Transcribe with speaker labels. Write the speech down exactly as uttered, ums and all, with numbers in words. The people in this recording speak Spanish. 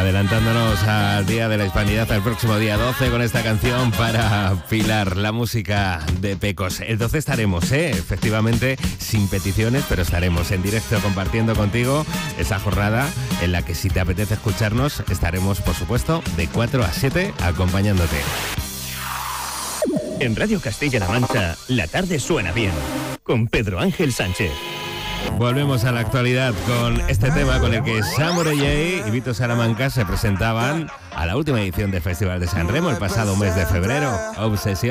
Speaker 1: Adelantándonos al Día de la Hispanidad, el próximo día doce, con esta canción para Pilar, la música de Pecos. El doce estaremos, ¿eh? Efectivamente, sin peticiones, pero estaremos en directo compartiendo contigo esa jornada en la que, si te apetece escucharnos, estaremos, por supuesto, de cuatro a siete acompañándote.
Speaker 2: En Radio Castilla-La Mancha, la tarde suena bien, con Pedro Ángel Sánchez.
Speaker 1: Volvemos a la actualidad con este tema con el que Samurai J y Vito Salamanca se presentaban a la última edición del Festival de San Remo el pasado mes de febrero. Obsesión.